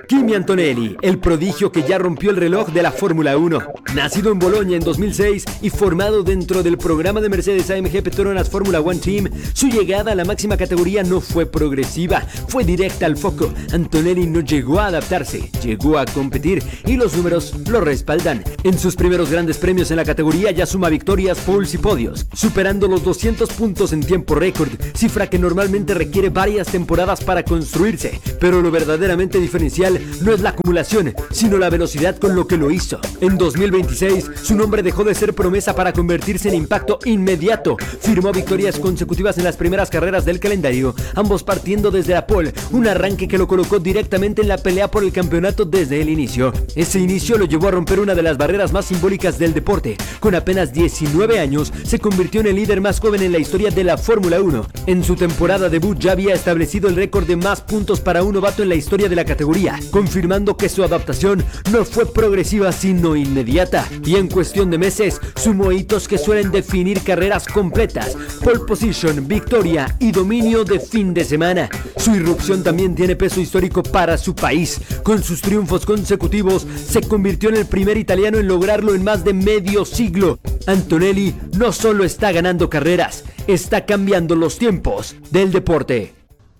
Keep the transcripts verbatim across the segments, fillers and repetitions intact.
Kimi Antonelli, el prodigio que ya rompió el reloj de la Fórmula uno. Nacido en Bolonia en dos mil seis y formado dentro del programa de Mercedes A M G Petronas Fórmula One Team, su llegada a la máxima categoría no fue progresiva, fue directa al foco. Antonelli no llegó a adaptarse, llegó a competir y los números lo respaldan. En sus primeros grandes premios en la categoría ya suma victorias, poles y podios, superando los doscientos puntos en tiempo récord, cifra que normalmente requiere varias temporadas para construirse, pero lo verdaderamente diferencial no es la acumulación, sino la velocidad con lo que lo hizo. En dos mil veintiséis, su nombre dejó de ser promesa para convertirse en impacto inmediato. Firmó victorias consecutivas en las primeras carreras del calendario, ambos partiendo desde la pole, un arranque que lo colocó directamente en la pelea por el campeonato desde el inicio. Ese inicio lo llevó a romper una de las barreras más simbólicas del deporte. Con apenas diecinueve años, se convirtió en el líder más joven en la historia de la Fórmula uno. En su temporada debut ya había establecido el récord de más puntos para un novato en la historia de la categoría, confirmando que su adaptación no fue progresiva sino inmediata, y en cuestión de meses sumó hitos que suelen definir carreras completas: pole position, victoria y dominio de fin de semana. Su irrupción también tiene peso histórico para su país. Con sus triunfos consecutivos se convirtió en el primer italiano en lograrlo en más de medio siglo. Antonelli no solo está ganando carreras, está cambiando los tiempos del deporte.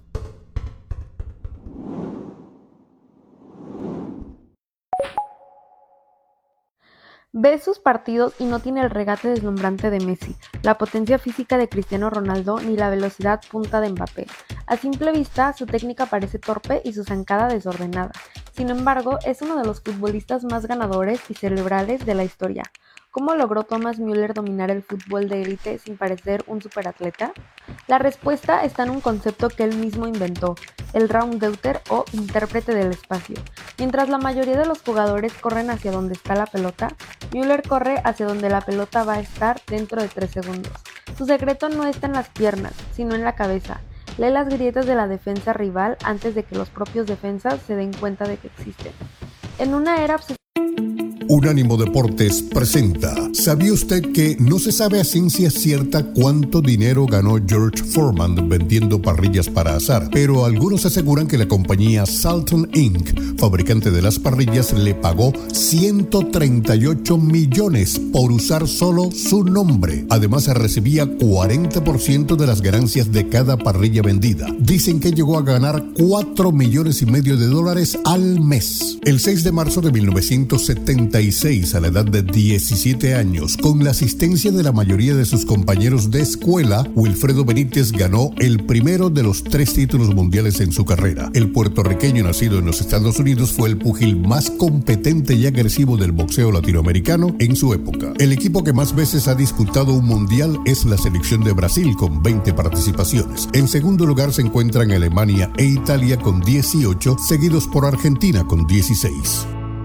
Ve sus partidos y no tiene el regate deslumbrante de Messi, la potencia física de Cristiano Ronaldo ni la velocidad punta de Mbappé. A simple vista, su técnica parece torpe y su zancada desordenada. Sin embargo, es uno de los futbolistas más ganadores y cerebrales de la historia. ¿Cómo logró Thomas Müller dominar el fútbol de élite sin parecer un superatleta? La respuesta está en un concepto que él mismo inventó, el Raumdeuter o intérprete del espacio. Mientras la mayoría de los jugadores corren hacia donde está la pelota, Müller corre hacia donde la pelota va a estar dentro de tres segundos. Su secreto no está en las piernas, sino en la cabeza. Lee las grietas de la defensa rival antes de que los propios defensas se den cuenta de que existen. En una era obsesiva, Unánimo Deportes presenta: ¿sabía usted que no se sabe a ciencia cierta cuánto dinero ganó George Foreman vendiendo parrillas para asar? Pero algunos aseguran que la compañía Salton incorporated, fabricante de las parrillas, le pagó ciento treinta y ocho millones por usar solo su nombre. Además, recibía cuarenta por ciento de las ganancias de cada parrilla vendida. Dicen que llegó a ganar cuatro millones y medio de dólares al mes. El seis de marzo de mil novecientos setenta y seis, a la edad de diecisiete años, con la asistencia de la mayoría de sus compañeros de escuela, Wilfredo Benítez ganó el primero de los tres títulos mundiales en su carrera. El puertorriqueño nacido en los Estados Unidos fue el púgil más competente y agresivo del boxeo latinoamericano en su época. El equipo que más veces ha disputado un mundial es la selección de Brasil, con veinte participaciones. En segundo lugar se encuentran Alemania e Italia con dieciocho, seguidos por Argentina con dieciséis.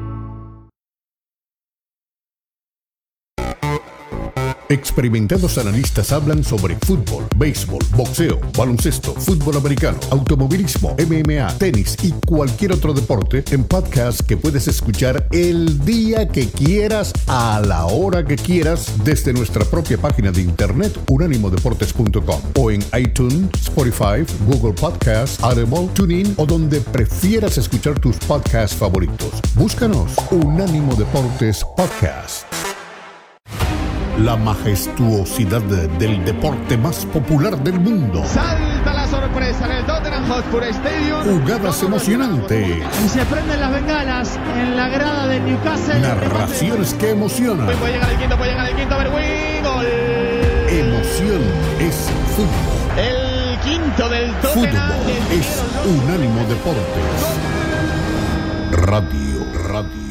Experimentados analistas hablan sobre fútbol, béisbol, boxeo, baloncesto, fútbol americano, automovilismo, M M A, tenis y cualquier otro deporte en podcast que puedes escuchar el día que quieras, a la hora que quieras, desde nuestra propia página de internet unánimo deportes punto com o en iTunes, Spotify, Google Podcasts, Audible, TuneIn o donde prefieras escuchar tus podcasts favoritos. Búscanos Unánimo Deportes Podcast. La majestuosidad del deporte más popular del mundo. Salta la sorpresa en el Tottenham Hotspur Stadium. Jugadas emocionantes. Y se prenden las bengalas en la grada del Newcastle. Narraciones que emocionan. Puede llegar el quinto, puede llegar el quinto. Berwin, gol. Emoción es fútbol. El quinto del Tottenham. Fútbol es Unánimo Deportes. Radio, radio.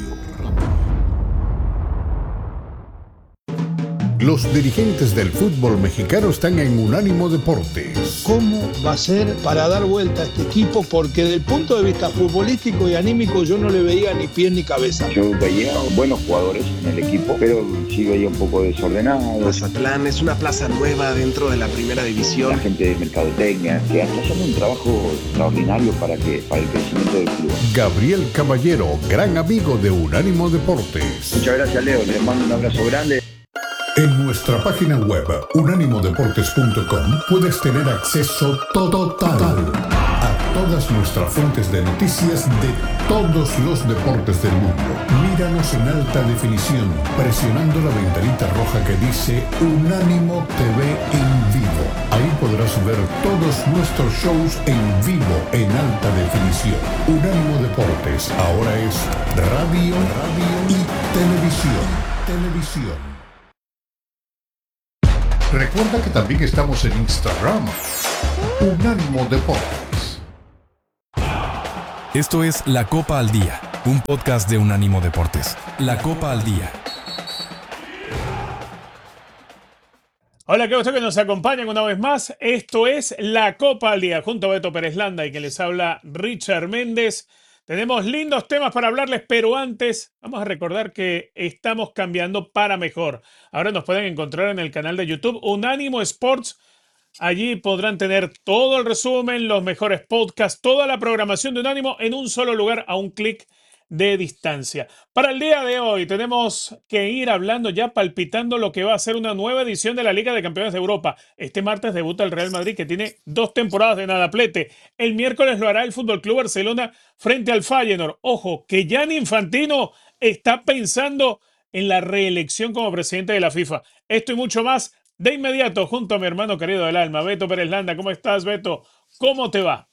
Los dirigentes del fútbol mexicano están en Unánimo Deportes. ¿Cómo va a ser para dar vuelta a este equipo? Porque desde el punto de vista futbolístico y anímico yo no le veía ni pie ni cabeza. Yo veía buenos jugadores en el equipo, pero sí veía un poco desordenado. Mazatlán es una plaza nueva dentro de la primera división. La gente de mercadotecnia, que está haciendo un trabajo extraordinario para, que, para el crecimiento del club. Gabriel Caballero, gran amigo de Unánimo Deportes. Muchas gracias, Leo. Les mando un abrazo grande. En nuestra página web unánimo deportes punto com puedes tener acceso total a todas nuestras fuentes de noticias de todos los deportes del mundo. Míranos en alta definición, presionando la ventanita roja que dice Unánimo T V en vivo. Ahí podrás ver todos nuestros shows en vivo en alta definición. Unánimo Deportes ahora es radio, radio y televisión. Televisión. Recuerda que también estamos en Instagram. Unánimo Deportes. Esto es La Copa al Día, un podcast de Unánimo Deportes. La Copa al Día. Hola, qué gusto que nos acompañen una vez más. Esto es La Copa al Día, junto a Beto Pérez Landa y que les habla Richard Méndez. Tenemos lindos temas para hablarles, pero antes vamos a recordar que estamos cambiando para mejor. Ahora nos pueden encontrar en el canal de YouTube Unánimo Sports. Allí podrán tener todo el resumen, los mejores podcasts, toda la programación de Unánimo en un solo lugar a un clic de distancia. Para el día de hoy tenemos que ir hablando ya, palpitando lo que va a ser una nueva edición de la Liga de Campeones de Europa. Este martes debuta el Real Madrid, que tiene dos temporadas de nadaplete. El miércoles lo hará el Fútbol Club Barcelona frente al Feyenoord. Ojo, que Gianni Infantino está pensando en la reelección como presidente de la FIFA. Esto y mucho más de inmediato junto a mi hermano querido del alma, Beto Pérez Landa. ¿Cómo estás, Beto? ¿Cómo te va?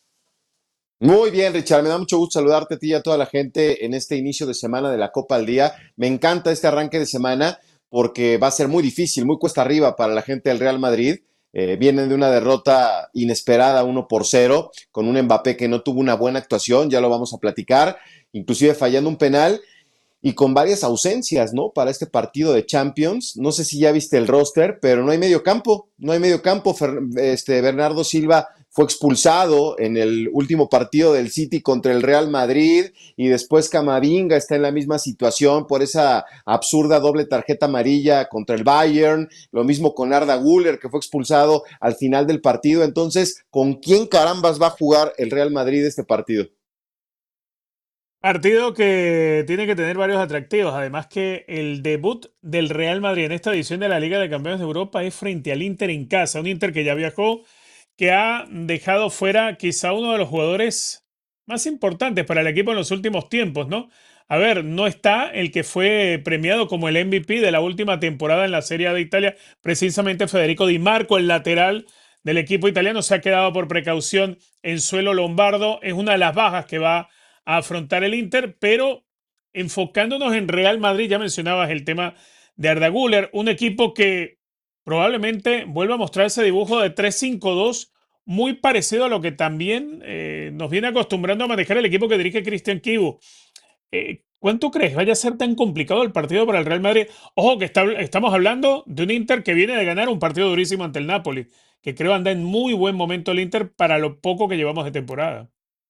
Muy bien, Richard, me da mucho gusto saludarte a ti y a toda la gente en este inicio de semana de la Copa al Día. Me encanta este arranque de semana porque va a ser muy difícil, muy cuesta arriba para la gente del Real Madrid. Eh, vienen de una derrota inesperada, uno por cero, con un Mbappé que no tuvo una buena actuación, ya lo vamos a platicar, inclusive fallando un penal y con varias ausencias, ¿no? Para este partido de Champions. No sé si ya viste el roster, pero no hay medio campo, no hay medio campo. Este, Bernardo Silva fue expulsado en el último partido del City contra el Real Madrid y después Camavinga está en la misma situación por esa absurda doble tarjeta amarilla contra el Bayern, lo mismo con Arda Güler que fue expulsado al final del partido. Entonces, ¿con quién carambas va a jugar el Real Madrid este partido? Partido que tiene que tener varios atractivos, además que el debut del Real Madrid en esta edición de la Liga de Campeones de Europa es frente al Inter en casa, un Inter que ya viajó, que ha dejado fuera quizá uno de los jugadores más importantes para el equipo en los últimos tiempos, ¿no? A ver, no está el que fue premiado como el M V P de la última temporada en la Serie A de Italia, precisamente Federico Di Marco, el lateral del equipo italiano, se ha quedado por precaución en suelo lombardo, es una de las bajas que va a afrontar el Inter, pero enfocándonos en Real Madrid, ya mencionabas el tema de Arda Güler, un equipo que probablemente vuelva a mostrar ese dibujo de tres cinco dos muy parecido a lo que también eh, nos viene acostumbrando a manejar el equipo que dirige Cristian Chivu. Eh, ¿Cuánto crees vaya a ser tan complicado el partido para el Real Madrid? Ojo que está, estamos hablando de un Inter que viene de ganar un partido durísimo ante el Napoli, que creo anda en muy buen momento el Inter para lo poco que llevamos de temporada.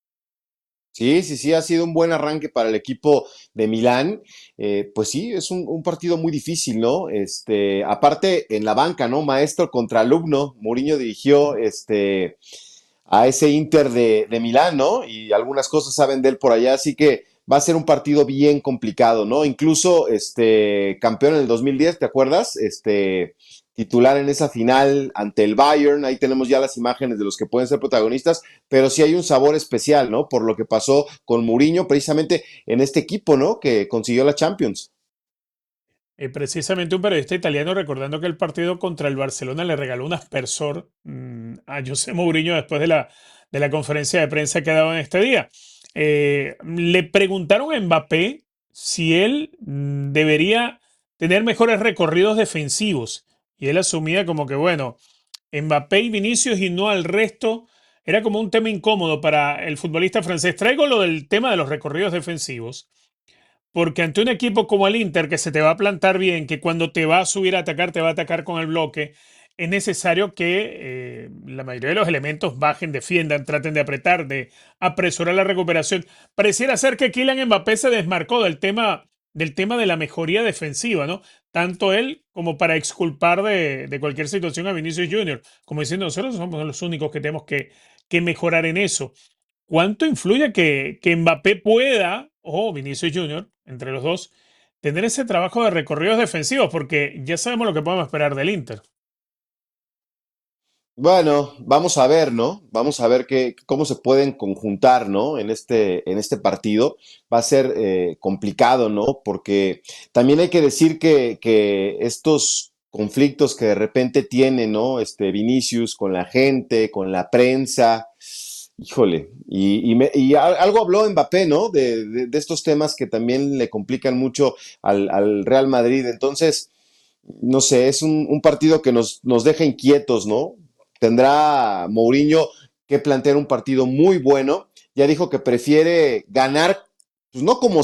Sí, sí, sí, ha sido un buen arranque para el equipo de Milán. Eh, pues sí, es un, un partido muy difícil, ¿no? Este, aparte, en la banca, ¿no? Maestro contra alumno. Mourinho dirigió este, a ese Inter de, de Milán, ¿no? Y algunas cosas saben de él por allá, así que va a ser un partido bien complicado, ¿no? Incluso este, campeón en el dos mil diez, ¿te acuerdas? Este, titular en esa final ante el Bayern, ahí tenemos ya las imágenes de los que pueden ser protagonistas, pero sí hay un sabor especial, ¿no? Por lo que pasó con Mourinho precisamente en este equipo, ¿no? Que consiguió la Champions. Eh, precisamente un periodista italiano recordando que el partido contra el Barcelona le regaló un aspersor mmm, a José Mourinho después de la, de la conferencia de prensa que ha dado en este día. Eh, le preguntaron a Mbappé si él mmm, debería tener mejores recorridos defensivos. Y él asumía como que, bueno, Mbappé y Vinicius y no al resto. Era como un tema incómodo para el futbolista francés. Traigo lo del tema de los recorridos defensivos, porque ante un equipo como el Inter, que se te va a plantar bien, que cuando te va a subir a atacar, te va a atacar con el bloque, es necesario que eh, la mayoría de los elementos bajen, defiendan, traten de apretar, de apresurar la recuperación. Pareciera ser que Kylian Mbappé se desmarcó del tema del tema de la mejoría defensiva, ¿no? Tanto él como para exculpar de, de cualquier situación a Vinicius Junior, como diciendo, nosotros somos los únicos que tenemos que, que mejorar en eso. ¿Cuánto influye que, que Mbappé pueda, o Vinicius Junior, entre los dos, tener ese trabajo de recorridos defensivos? Porque ya sabemos lo que podemos esperar del Inter. Bueno, vamos a ver, ¿no? Vamos a ver qué, cómo se pueden conjuntar, ¿no? En este, en este partido. Va a ser eh, complicado, ¿no? Porque también hay que decir que, que estos conflictos que de repente tiene, ¿no? Este Vinicius con la gente, con la prensa, híjole, y, y, me, y a, algo habló Mbappé, ¿no? De, de, de, estos temas que también le complican mucho al, al Real Madrid. Entonces, no sé, es un, un partido que nos, nos deja inquietos, ¿no? Tendrá Mourinho que plantear un partido muy bueno. Ya dijo que prefiere ganar, pues no como